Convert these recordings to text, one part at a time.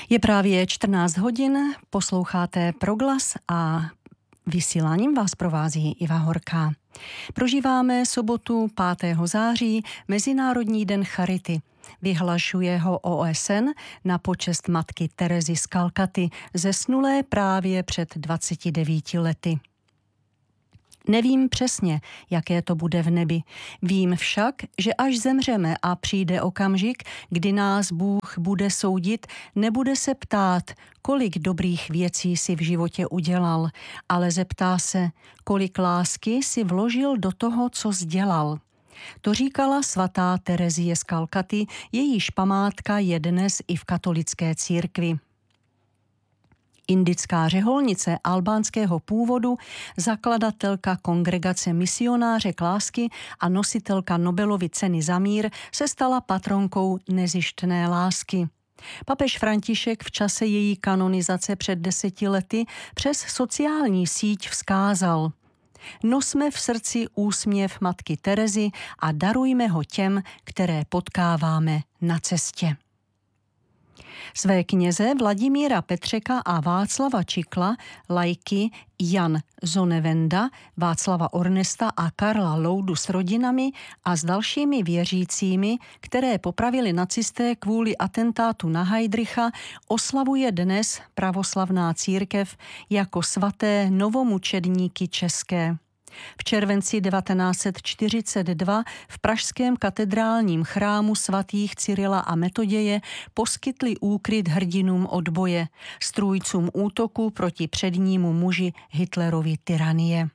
Je právě 14 hodin, posloucháte Proglas a vysíláním vás provází Iva Horká. Prožíváme sobotu 5. září, Mezinárodní den charity. Vyhlašuje ho OSN na počest matky Terezy z Kalkaty, zesnulé právě před 29 lety. Nevím přesně, jaké to bude v nebi. Vím však, že až zemřeme a přijde okamžik, kdy nás Bůh bude soudit, nebude se ptát, kolik dobrých věcí si v životě udělal, ale zeptá se, kolik lásky si vložil do toho, co sdělal. To říkala svatá Terezie z Kalkaty, jejíž památka je dnes i v katolické církvi. Indická řeholnice albánského původu, zakladatelka kongregace Misionářek lásky a nositelka Nobelovy ceny za mír se stala patronkou nezištné lásky. Papež František v čase její kanonizace před 10 lety přes sociální síť vzkázal: Nosme v srdci úsměv matky Terezy a darujme ho těm, které potkáváme na cestě. Své kněze Vladimíra Petřeka a Václava Čikla, laiky Jan Zonevenda, Václava Ornesta a Karla Loudu s rodinami a s dalšími věřícími, které popravili nacisté kvůli atentátu na Heydricha, oslavuje dnes pravoslavná církev jako svaté novomučedníky české. V červenci 1942 v pražském katedrálním chrámu svatých Cyrila a Metoděje poskytli úkryt hrdinům odboje, strůjcům útoku proti přednímu muži Hitlerovy tyranie.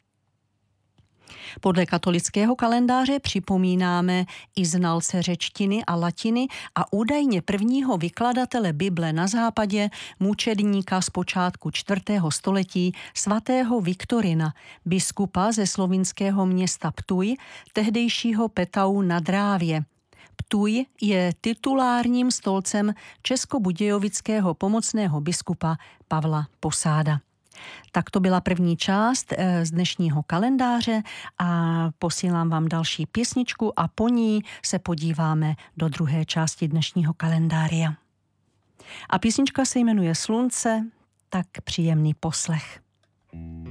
Podle katolického kalendáře připomínáme i znalce řečtiny a latiny a údajně prvního vykladatele Bible na západě, mučedníka z počátku 4. století svatého Viktorina, biskupa ze slovinského města Ptuj, tehdejšího Petau na Drávě. Ptuj je titulárním stolcem českobudějovického pomocného biskupa Pavla Posáda. Tak to byla první část z dnešního kalendáře a posílám vám další písničku a po ní se podíváme do druhé části dnešního kalendária. A písnička se jmenuje Slunce, tak příjemný poslech.